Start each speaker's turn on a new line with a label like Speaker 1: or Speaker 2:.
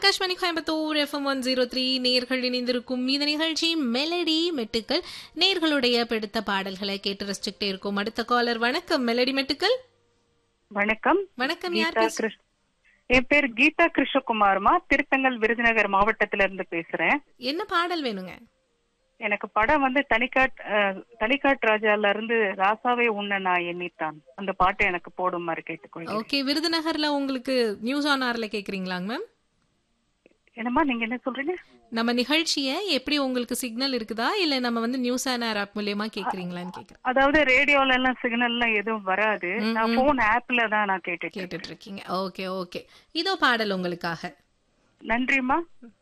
Speaker 1: Akashvani Coimbatore FM 103 நேர்கள் இணைந்திருக்கும் இந்த நிகழ்ச்சி மெலடி மெட்டுக்கள். நேர்களுடைய பிடித்த பாடல்களை கேட்டு ரசிச்சுக்கிட்டே இருக்கும். அடுத்த காலர். வணக்கம் மெலடி மெட்டுக்கள்.
Speaker 2: வணக்கம்.
Speaker 1: வணக்கம். யார்
Speaker 2: என் பேர் கீதா கிருஷ்ணகுமார்மா, திருத்தங்கல் விருதுநகர் மாவட்டத்தில இருந்து பேசுறேன்.
Speaker 1: என்ன பாடல் வேணுங்க?
Speaker 2: எனக்கு படம் வந்து தனிக்காட் ராஜால இருந்து ராசாவே உன்ன நான் எண்ணித்தான், அந்த பாட்டு எனக்கு போடுமாறு கேட்டுக்கொள்கிறேன்.
Speaker 1: ஓகே. விருதுநகர்ல உங்களுக்கு நியூஸ் ஆன் ஆர்ல கேக்குறீங்களாங்க மேம்?
Speaker 2: என்னம்மா நீங்க என்ன சொல்றீங்க?
Speaker 1: நம்ம நிகழ்ச்சியை எப்படி உங்களுக்கு சிக்னல் இருக்குதா இல்ல நம்ம வந்து நியூஸ் ஆன் ஆர் ஆப் மூலமா கேக்குறீங்களான்னு கேக்குறேன்.
Speaker 2: அதாவது ரேடியோல எல்லாம் சிக்னல் எல்லாம் எதுவும் வராது. நான் போன் ஆப்ல தான் நான் கேட்டுட்டு
Speaker 1: இருக்கீங்க. Okay okay. இதோ பாடல் உங்களுக்காக.
Speaker 2: நன்றிம்மா.